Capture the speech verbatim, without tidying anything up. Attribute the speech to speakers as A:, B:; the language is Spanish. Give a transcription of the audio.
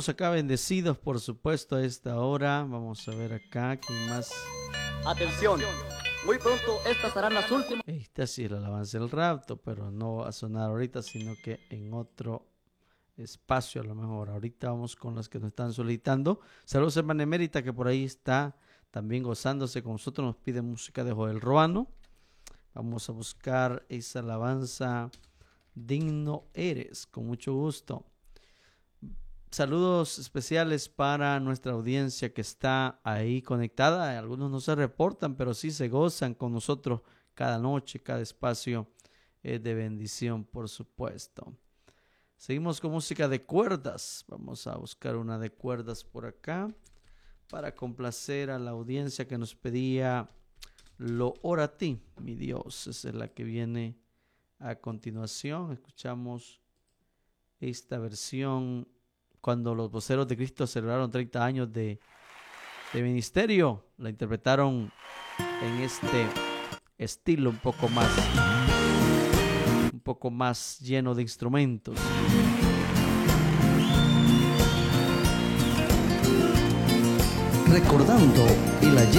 A: Seguimos acá bendecidos, por supuesto, a esta hora. Vamos a ver acá, ¿quién más?
B: Atención, muy pronto estas serán las últimas.
A: Esta sí es la alabanza del rapto, pero no va a sonar ahorita, sino que en otro espacio a lo mejor. Ahorita vamos con las que nos están solicitando. Saludos, hermana Emérita, que por ahí está también gozándose con nosotros. Nos pide música de Joel Ruano. Vamos a buscar esa alabanza, Digno Eres, con mucho gusto. Saludos especiales para nuestra audiencia que está ahí conectada. Algunos no se reportan, pero sí se gozan con nosotros cada noche, cada espacio es de bendición, por supuesto. Seguimos con música de cuerdas. Vamos a buscar una de cuerdas por acá para complacer a la audiencia que nos pedía Lo ora a ti, mi Dios. Esa es la que viene a continuación. Escuchamos esta versión cuando los voceros de Cristo celebraron treinta años de, de ministerio. La interpretaron en este estilo un poco más, un poco más lleno de instrumentos.
C: Recordando el ayer.